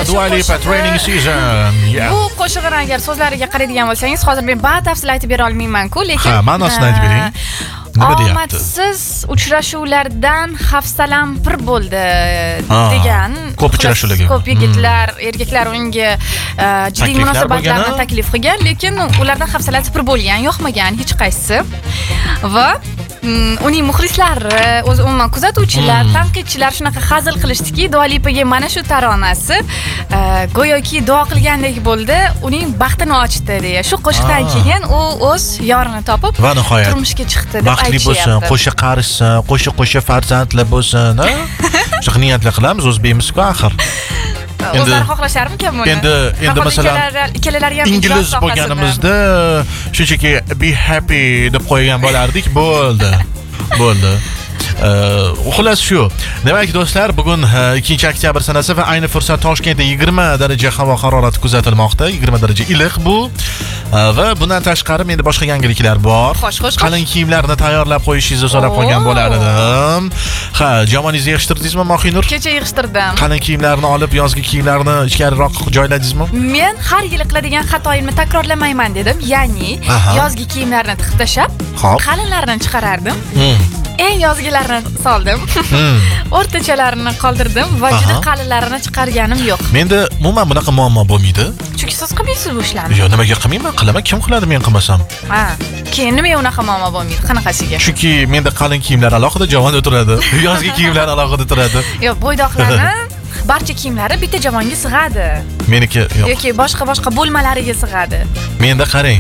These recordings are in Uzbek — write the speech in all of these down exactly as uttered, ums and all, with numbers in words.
Dua Lipa Training Season. Bu qo'shig'ini agar so'zlariga qaraydigan bo'lsangiz, hozir men batafsil aytib bera olmayman-ku, lekin ha, ma'nosini aytib bering. Nima deyapti? Omadsiz uchrashuvlardan hafsalam pir bo'ldi degan. Ko'p uchrashuvlarga. Ko'p yigitlar, erkaklar unga jiddiy munosabatlarni taklif qilgan, lekin ulardan hafsalasi pir bo'lgan, yoqmagan hech qaysisi. Va uning muxlislari, o'zi umuman kuzatuvchilar, tanqidchilar shunaqa hazil qilishdiki, Dua Lipaga mana shu taronasi go'yoki duo qilgandek bo'ldi, uning baxtini ochdi deya. Shu qo'shiqdan keyin u o'z yorini topib va nihoyat turmushga chiqdi deb baxtli bo'lsin, qo'sha qarishsin, qo'sha qo'sha farzandli bo'lsin, ha? Shu niyatli qilamiz, o'zbekmiz-ku axir. O'zlari xohlasharmikan buni? Endi endi masalan ikkalalari ham ingliz bo'lganimizda shunchaki be happy deb qo'ygan bo'lardik, bo'ldi. Bo'ldi. Xullas shu. Demak do'stlar, bugun ikkinchi oktyabr sanasi va ayni fursat Toshkentda yigirma daraja havo harorati kuzatilmoqda. yigirma daraja iliq bu. Va bundan tashqari menda boshqa yangiliklar bor. Qalin kiyimlarni tayyorlab qo'yishingizni so'rab qolgan bo'lar edim. Ha, jamoningizni yig'ishtirdingizmi, Mohinur? Kecha yig'ishtirdim. Qalin kiyimlarni olib, yozgi kiyimlarni ichkariroq joyladingizmi? Men har yili qiladigan xatoyimni takrorlamayman dedim. Ya'ni yozgi kiyimlarni tiqib tashlab, qalinlarini chiqarardim. Eng yozgilarini soldim. O'rtachalarini qoldirdim va juda qalinlarini chiqarganim yo'q. Menda umuman bunaqa muammo bo'lmaydi. Chunki siz qilmaysiz bu ishlarni. Yo'q, nimaga qilmayman? Qilaman, kim qiladi men qilmasam? Ha, keyin nimaga unaqa muammo bo'lmaydi? Qanaqasiga? Chunki menda qalin kiyimlar alohida javonda turadi, yozgi kiyimlar alohida turadi. Yo'q, bo'ydoqlarni barcha kiyimlari bitta javonga sig'adi. Meniki yo'q. Yoki boshqa-boshqa bo'lmalariga sig'adi. Menda qarang.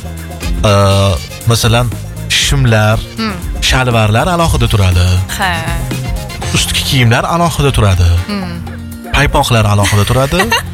Masalan, shimlar, shalvarlar alohida turadi. Ha. Ustki kiyimlar alohida turadi. Paypoqlar alohida turadi.